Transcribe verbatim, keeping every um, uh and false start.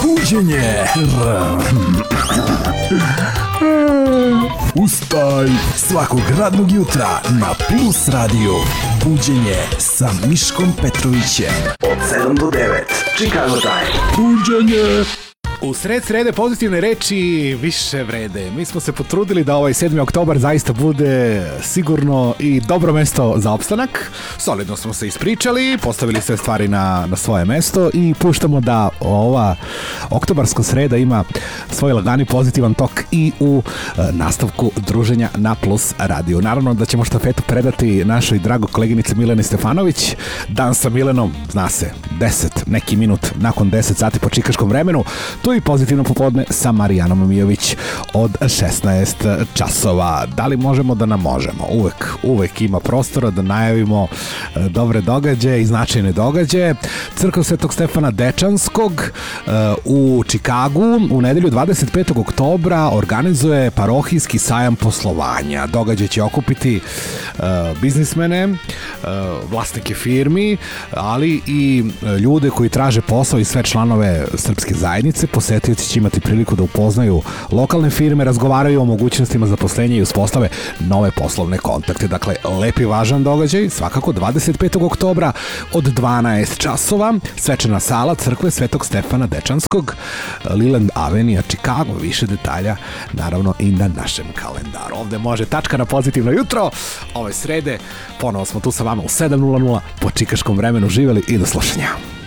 Buđenje. Ustaj svakog radnog jutra na Plus Radio. Buđenje sa Miškom Petrovićem od sedam do devet. Chicago Time. Buđenje. U sred srede pozitivne reči više vrede. Mi smo se potrudili da ovaj sedmi oktobar zaista bude sigurno i dobro mesto za opstanak. Solidno smo se ispričali, postavili sve stvari na, na svoje mesto i puštamo da ova oktobarska sreda ima svoj lagani pozitivan tok i u e, nastavku druženja na Plus Radio. Naravno da ćemo štafetu predati našoj dragoj koleginici Mileni Stefanović. Dan sa Milenom, zna se, deset, neki minut nakon deset sati po čikaškom vremenu. Tu i pozitivno popodne sa Marijanom Mijović od šesnaest časova. Da li možemo da nam možemo? Uvek, uvek ima prostora da najavimo dobre događaje i značajne događaje. Crkva Svetog Stefana Dečanskog u Čikagu u nedelju dvadeset petog oktobra organizuje parohijski sajam poslovanja. Događaj će okupiti biznismene, vlasnike firmi, ali i ljude koji traže posao i sve članove srpske zajednice. Posetioci će imati priliku da upoznaju lokalne firme, razgovaraju o mogućnostima zaposlenja i uspostave nove poslovne kontakte. Dakle, lep i važan događaj, svakako dvadeset petog oktobra od dvanaest časova, svečana sala Crkve Svetog Stefana Dečanskog, Leland Avenue, Chicago. Više detalja, naravno, i na našem kalendaru. Ovde može tačka na pozitivno jutro. Ove srede, ponovo smo tu sa vama u sedam nula nula po čikaškom vremenu. Živeli i do slušanja.